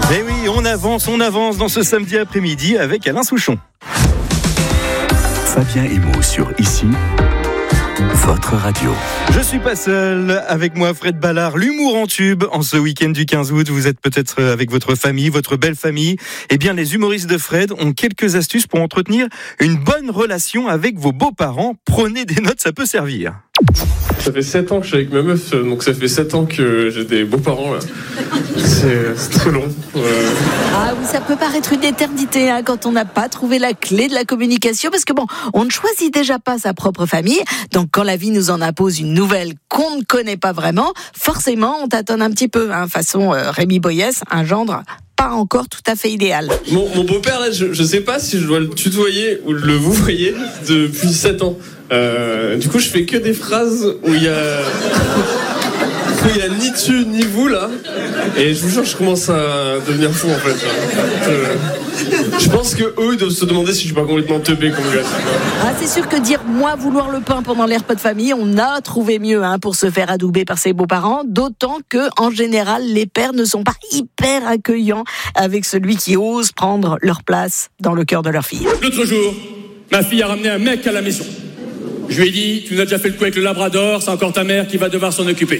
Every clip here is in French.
Eh oui, on avance dans ce samedi après-midi avec Alain Souchon. Fabien Emo sur Ici, votre radio. Je suis pas seul, avec moi Fred Ballard, l'humour en tube. En ce week-end du 15 août, vous êtes peut-être avec votre famille, votre belle famille. Eh bien, les humoristes de Fred ont quelques astuces pour entretenir une bonne relation avec vos beaux-parents. Prenez des notes, ça peut servir. Ça fait 7 ans que je suis avec ma meuf, donc ça fait 7 ans que j'ai des beaux-parents là. C'est très long. Ah oui, ça peut paraître une éternité quand on n'a pas trouvé la clé de la communication, parce que bon, on ne choisit déjà pas sa propre famille, donc quand la vie nous en impose une nouvelle qu'on ne connaît pas vraiment, forcément on tâtonne un petit peu, façon Rémi Boyès, un gendre pas encore tout à fait idéal. Mon beau-père là, je sais pas si je dois le tutoyer ou le vouvoyer depuis 7 ans. Du coup je fais que des phrases où il y a ni tu ni vous là, et je vous jure je commence à devenir fou en fait. Je pense que eux ils doivent se demander si je suis pas complètement teubé comme gars. C'est sûr que dire moi vouloir le pain pendant les repas de famille, on a trouvé mieux pour se faire adouber par ses beaux-parents, d'autant que en général les pères ne sont pas hyper accueillants avec celui qui ose prendre leur place dans le cœur de leur fille. L'autre jour, ma fille a ramené un mec à la maison. Je lui ai dit, tu nous as déjà fait le coup avec le Labrador, c'est encore ta mère qui va devoir s'en occuper.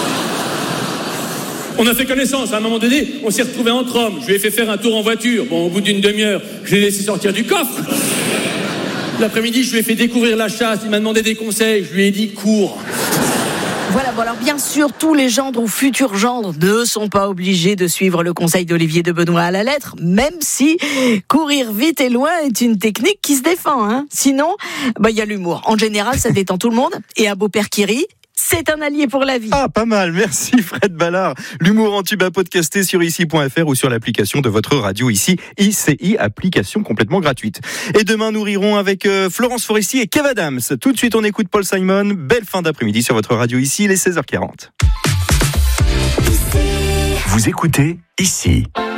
On a fait connaissance, à un moment donné, on s'est retrouvés entre hommes. Je lui ai fait faire un tour en voiture. Bon, au bout d'une demi-heure, je l'ai laissé sortir du coffre. L'après-midi, je lui ai fait découvrir la chasse, il m'a demandé des conseils, je lui ai dit, cours. Voilà, bon alors bien sûr, tous les gendres ou futurs gendres ne sont pas obligés de suivre le conseil d'Olivier de Benoît à la lettre, même si courir vite et loin est une technique qui se défend. Sinon, il y a l'humour. En général, ça détend tout le monde. Et un beau-père qui rit, c'est un allié pour la vie. Pas mal, merci Fred Ballard. L'humour en tube à podcaster sur ici.fr ou sur l'application de votre radio Ici, ICI, application complètement gratuite. Et demain, nous rirons avec Florence Foresti et Kev Adams. Tout de suite, on écoute Paul Simon. Belle fin d'après-midi sur votre radio Ici, il est 16h40. Vous écoutez Ici.